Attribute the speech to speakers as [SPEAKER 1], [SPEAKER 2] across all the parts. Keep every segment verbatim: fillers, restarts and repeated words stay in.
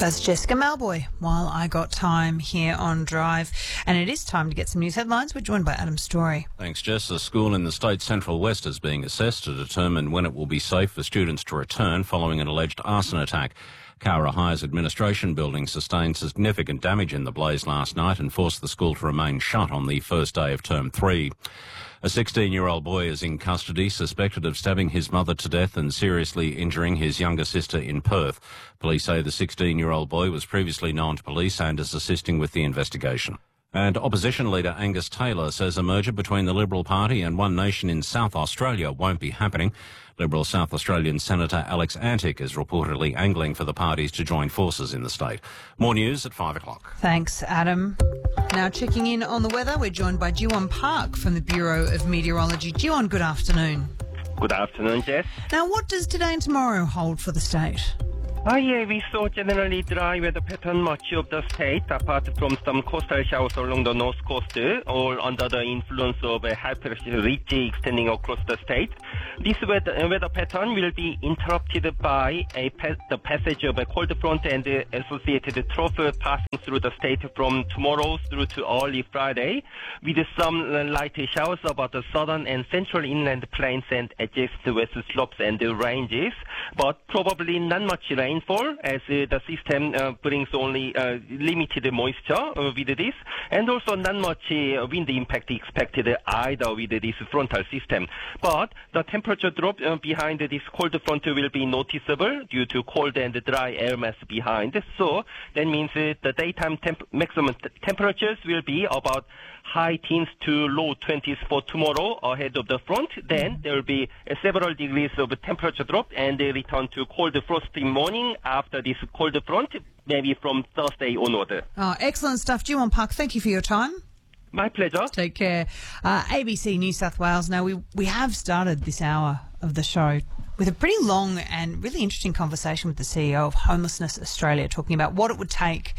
[SPEAKER 1] That's Jessica Malboy while I got time here on Drive. And it is time to get some news headlines. We're joined by Adam Story.
[SPEAKER 2] Thanks, Jess. A school in the state's Central West is being assessed to determine when it will be safe for students to return following an alleged arson attack. Cowra High's administration building sustained significant damage in the blaze last night and forced the school to remain shut on the first day of term three. A sixteen-year-old boy is in custody, suspected of stabbing his mother to death and seriously injuring his younger sister in Perth. Police say the sixteen-year-old boy was previously known to police and is assisting with the investigation. And opposition leader Angus Taylor says a merger between the Liberal Party and One Nation in South Australia won't be happening. Liberal South Australian Senator Alex Antic is reportedly angling for the parties to join forces in the state. More news at five o'clock.
[SPEAKER 1] Thanks, Adam. Now checking in on the weather, we're joined by Jiwon Park from the Bureau of Meteorology. Jiwon, good afternoon.
[SPEAKER 3] Good afternoon, Jess.
[SPEAKER 1] Now, what does today and tomorrow hold for the state?
[SPEAKER 3] Ah, yeah, we saw generally dry weather pattern much of the state, apart from some coastal showers along the north coast, all under the influence of a high pressure ridge extending across the state. This weather, weather pattern will be interrupted by a pa- the passage of a cold front and the associated trough passing through the state from tomorrow through to early Friday, with some light showers about the southern and central inland plains and adjacent west slopes and ranges, but probably not much rain. Rainfall, as uh, the system uh, brings only uh, limited moisture uh, with this, and also not much uh, wind impact expected either with this frontal system. But the temperature drop uh, behind this cold front will be noticeable due to cold and dry air mass behind. So that means uh, the daytime temp- maximum t- temperatures will be about high teens to low twenties for tomorrow ahead of the front. Then there will be uh, several degrees of temperature drop and a return to cold frosty morning after this cold front, maybe from Thursday onward.
[SPEAKER 1] Oh, excellent stuff. Jiwon Park, thank you for your time.
[SPEAKER 3] My pleasure.
[SPEAKER 1] Take care. Uh, A B C New South Wales. Now, we, we have started this hour of the show with a pretty long and really interesting conversation with the C E O of Homelessness Australia, talking about what it would take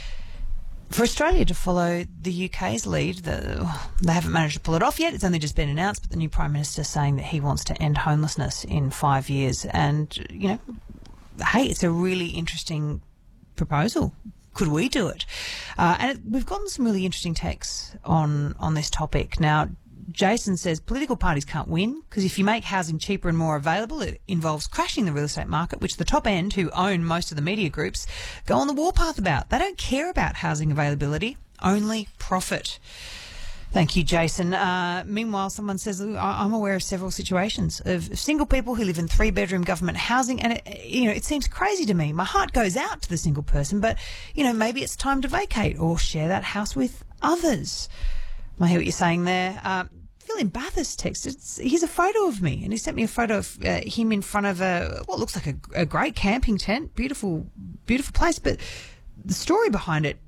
[SPEAKER 1] for Australia to follow the U K's lead. The, they haven't managed to pull it off yet. It's only just been announced, but the new Prime Minister saying that he wants to end homelessness in five years. And, you know, hey, it's a really interesting proposal. Could we do it? Uh, and it, we've gotten some really interesting texts on, on this topic. Now, Jason says political parties can't win because if you make housing cheaper and more available, it involves crashing the real estate market, which the top end, who own most of the media groups, go on the warpath about. They don't care about housing availability, only profit. Thank you, Jason. Uh, meanwhile, someone says, I'm aware of several situations of single people who live in three-bedroom government housing, and it, you know, it seems crazy to me. My heart goes out to the single person, but, you know, maybe it's time to vacate or share that house with others. I hear what you're saying there. Uh, Phil in Bathurst texted, here's a photo of me, and he sent me a photo of uh, him in front of a what looks like a, a great camping tent, beautiful, beautiful place. But the story behind it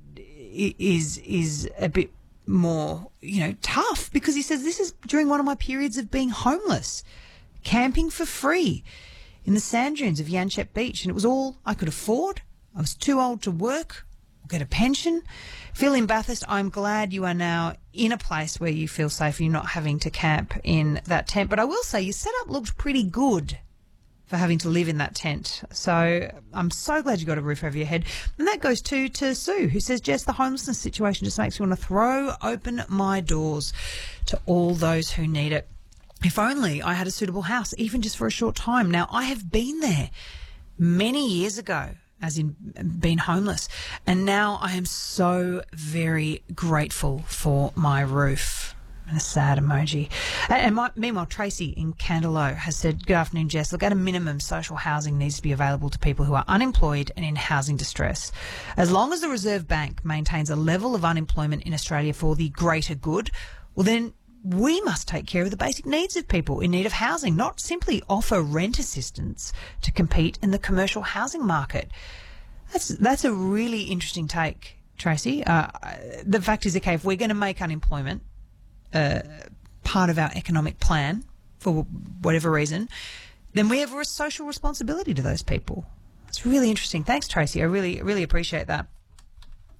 [SPEAKER 1] is is a bit more, you know, tough, because he says this is during one of my periods of being homeless, camping for free in the sand dunes of Yanchep Beach, and it was all I could afford. I was too old to work or get a pension. Phil in Bathurst, I'm glad you are now in a place where you feel safe and you're not having to camp in that tent. But I will say your setup looked pretty good for having to live in that tent. So I'm so glad you got a roof over your head. And that goes to, to Sue, who says, Jess, the homelessness situation just makes me want to throw open my doors to all those who need it. If only I had a suitable house, even just for a short time. Now, I have been there many years ago, as in being homeless, and now I am so very grateful for my roof. And a sad emoji. And my, meanwhile, Tracy in Candelo has said, good afternoon, Jess. Look, at a minimum, social housing needs to be available to people who are unemployed and in housing distress. As long as the Reserve Bank maintains a level of unemployment in Australia for the greater good, well, then we must take care of the basic needs of people in need of housing, not simply offer rent assistance to compete in the commercial housing market. That's, that's a really interesting take, Tracy. Uh, the fact is, okay, if we're going to make unemployment Uh, part of our economic plan for whatever reason, then we have a social responsibility to those people. It's really interesting. Thanks, Tracy. I really, really appreciate that.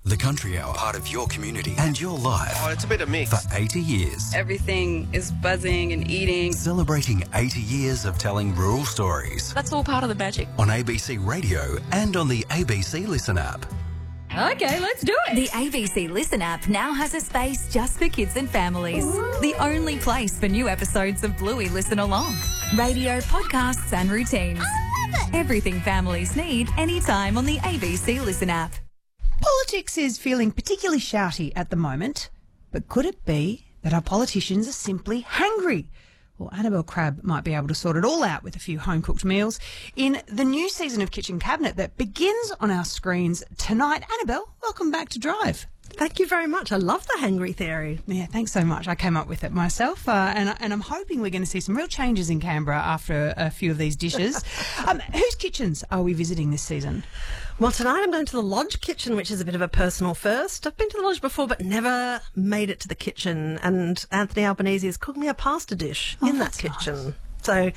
[SPEAKER 4] The Country Hour, part of your community and your life.
[SPEAKER 5] Oh, it's a bit of mix.
[SPEAKER 4] For eighty years.
[SPEAKER 6] Everything is buzzing and eating.
[SPEAKER 4] Celebrating eighty years of telling rural stories.
[SPEAKER 6] That's all part of the magic.
[SPEAKER 4] On A B C Radio and on the A B C Listen app.
[SPEAKER 7] Okay, let's do it.
[SPEAKER 8] The A B C Listen app now has a space just for kids and families. Ooh. The only place for new episodes of Bluey Listen Along. Radio, podcasts and routines.
[SPEAKER 7] I love it.
[SPEAKER 8] Everything families need anytime on the A B C Listen app.
[SPEAKER 1] Politics is feeling particularly shouty at the moment, but could it be that our politicians are simply hangry? Well, Annabelle Crabb might be able to sort it all out with a few home-cooked meals in the new season of Kitchen Cabinet that begins on our screens tonight. Annabelle, welcome back to Drive.
[SPEAKER 7] Thank you very much. I love the hangry theory.
[SPEAKER 1] Yeah, thanks so much. I came up with it myself, uh, and, and I'm hoping we're going to see some real changes in Canberra after a few of these dishes. um, whose kitchens are we visiting this season?
[SPEAKER 7] Well, tonight I'm going to the Lodge kitchen, which is a bit of a personal first. I've been to the Lodge before, but never made it to the kitchen. And Anthony Albanese has cooked me a pasta dish
[SPEAKER 1] oh,
[SPEAKER 7] in that kitchen.
[SPEAKER 1] Nice.
[SPEAKER 7] So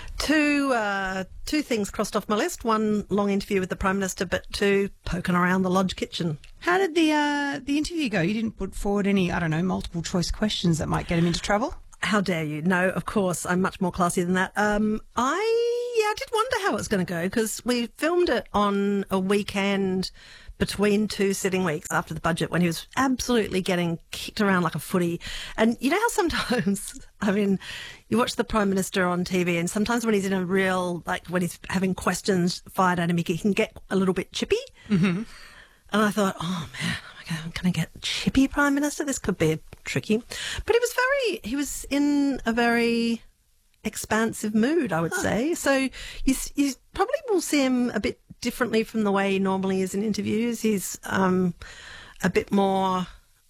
[SPEAKER 7] two uh, two things crossed off my list. One, long interview with the Prime Minister, but two, poking around the Lodge kitchen.
[SPEAKER 1] How did the uh, the interview go? You didn't put forward any, I don't know, multiple choice questions that might get him into trouble?
[SPEAKER 7] How dare you? No, of course, I'm much more classy than that. Um, I, yeah, I did wonder how it was going to go because we filmed it on a weekend between two sitting weeks after the budget when he was absolutely getting kicked around like a footy. And you know how sometimes, I mean, you watch the Prime Minister on T V and sometimes when he's in a real, like when he's having questions fired at him, he can get a little bit chippy.
[SPEAKER 1] Mm-hmm.
[SPEAKER 7] And I thought, oh man, I'm going to get chippy Prime Minister. This could be tricky. But he was very, he was in a very expansive mood, I would oh. say. So you, you probably will see him a bit differently from the way he normally is in interviews. He's um, a bit more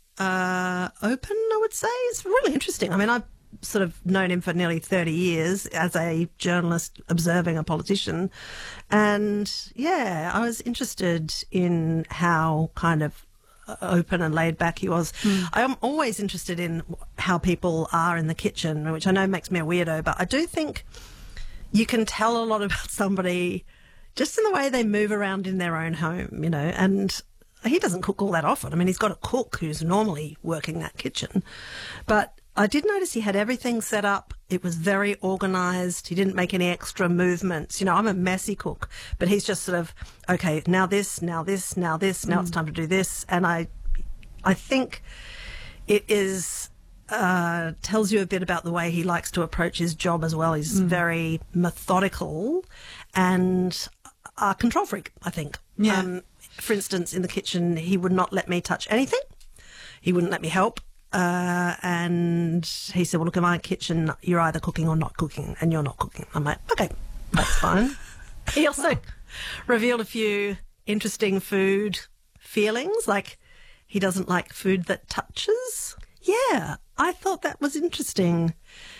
[SPEAKER 7] uh, open, I would say. It's really interesting. I mean, I've sort of known him for nearly thirty years as a journalist observing a politician. And, yeah, I was interested in how kind of open and laid back he was. Mm. I am always interested in how people are in the kitchen, which I know makes me a weirdo, but I do think you can tell a lot about somebody just in the way they move around in their own home, you know, and he doesn't cook all that often. I mean, he's got a cook who's normally working that kitchen, but I did notice he had everything set up. It was very organised. He didn't make any extra movements. You know, I'm a messy cook, but he's just sort of, okay, now this, now this, now this, now mm. it's time to do this. And I, I think it is, uh, tells you a bit about the way he likes to approach his job as well. He's mm. very methodical and a control freak, I think.
[SPEAKER 1] Yeah.
[SPEAKER 7] Um, for instance, in the kitchen, he would not let me touch anything. He wouldn't let me help. Uh, and he said, well, look, in my kitchen, you're either cooking or not cooking, and you're not cooking. I'm like, okay, that's fine. He also revealed a few interesting food feelings, like he doesn't like food that touches. Yeah, I thought that was interesting.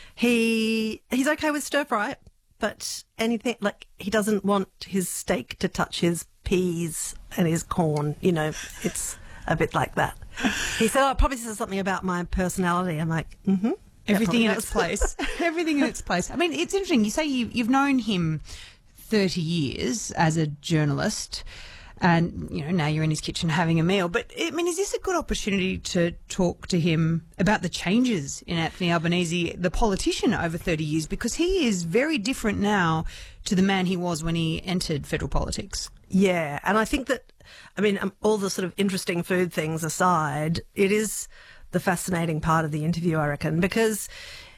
[SPEAKER 7] He he's okay with stir fry, but anything, like he doesn't want his steak to touch his peas and his corn. You know, it's a bit like that. He said, oh, it probably says something about my personality. I'm like, mm-hmm.
[SPEAKER 1] Everything in its place. Everything in its place. I mean, it's interesting. You say you, you've known him thirty years as a journalist and, you know, now you're in his kitchen having a meal. But, I mean, is this a good opportunity to talk to him about the changes in Anthony Albanese, the politician, over thirty years? Because he is very different now to the man he was when he entered federal politics.
[SPEAKER 7] Yeah, and I think that, I mean, um, all the sort of interesting food things aside, it is the fascinating part of the interview, I reckon, because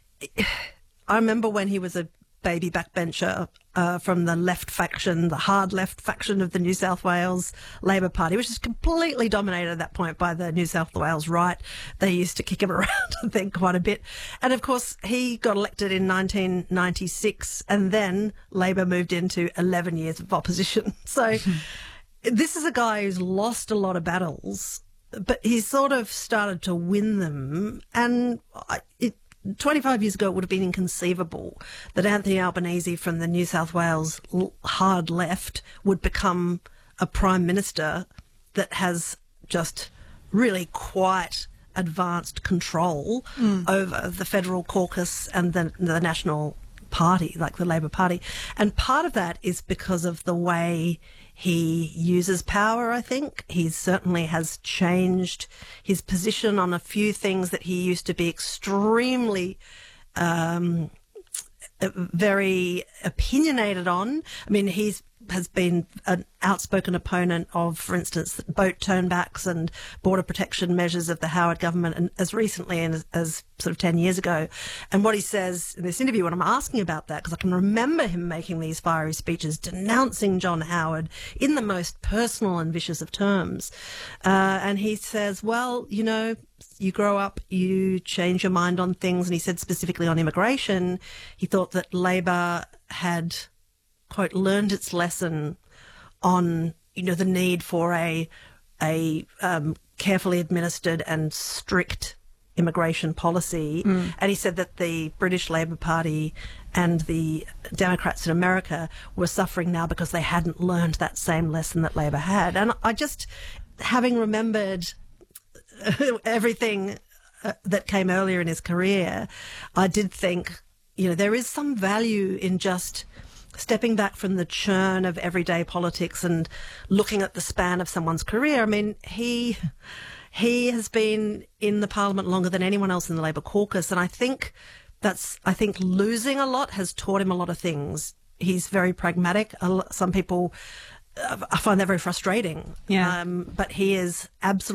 [SPEAKER 7] I remember when he was a baby backbencher uh, from the left faction, the hard left faction of the New South Wales Labor Party, which is completely dominated at that point by the New South Wales right. They used to kick him around, I think, quite a bit. And, of course, he got elected in nineteen ninety-six, and then Labor moved into eleven years of opposition. So this is a guy who's lost a lot of battles, but he's sort of started to win them. And it, twenty-five years ago, it would have been inconceivable that Anthony Albanese from the New South Wales hard left would become a Prime Minister that has just really quite advanced control mm. over the federal caucus and the, the national party, like the Labor Party. And part of that is because of the way he uses power, I think. He certainly has changed his position on a few things that he used to be extremely um, very opinionated on. I mean, he's has been an outspoken opponent of, for instance, boat turnbacks and border protection measures of the Howard government, and as recently as, as sort of ten years ago. And what he says in this interview, when I'm asking about that, because I can remember him making these fiery speeches denouncing John Howard in the most personal and vicious of terms. Uh, and he says, well, you know, you grow up, you change your mind on things. And he said specifically on immigration, he thought that Labor had, quote, learned its lesson on, you know, the need for a a um, carefully administered and strict immigration policy. Mm. And he said that the British Labor Party and the Democrats in America were suffering now because they hadn't learned that same lesson that Labor had. And I just, having remembered everything uh, that came earlier in his career, I did think, you know, there is some value in just stepping back from the churn of everyday politics and looking at the span of someone's career. I mean, he he has been in the parliament longer than anyone else in the Labor caucus, and I think that's I think losing a lot has taught him a lot of things. He's very pragmatic. Some people, I find that very frustrating.
[SPEAKER 1] Yeah.
[SPEAKER 7] Um, but he is absolutely